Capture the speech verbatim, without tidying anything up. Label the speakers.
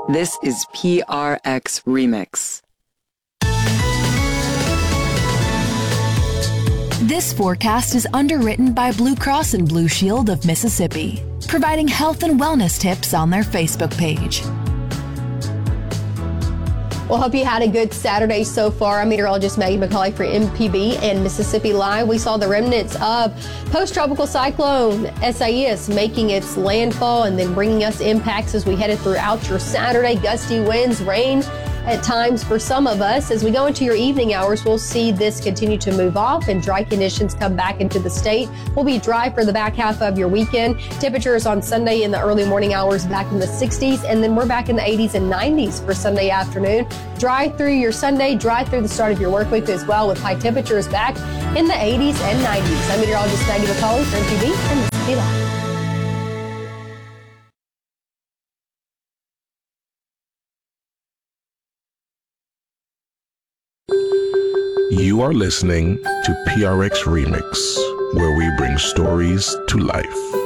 Speaker 1: This is P R X Remix.
Speaker 2: This forecast is underwritten by Blue Cross and Blue Shield of Mississippi, providing health and wellness tips on their Facebook page.
Speaker 3: Well, hope you had a good Saturday so far. I'm meteorologist Maggie McCauley for M P B and Mississippi Live. We saw the remnants of post-tropical cyclone Isaias making its landfall and then bringing us impacts as we headed throughout your Saturday. Gusty winds, rain at times for some of us. As we go into your evening hours, we'll see this continue to move off and dry conditions come back into the state. We'll be dry for the back half of your weekend. Temperatures on Sunday in the early morning hours back in the sixties, and then we're back in the eighties and nineties for Sunday afternoon. Dry through your Sunday, dry through the start of your work week as well, with high temperatures back in the eighties and nineties. I'm meteorologist Maggie McCauley for M P B and Mississippi Live.
Speaker 4: You are listening to P R X Remix, where we bring stories to life.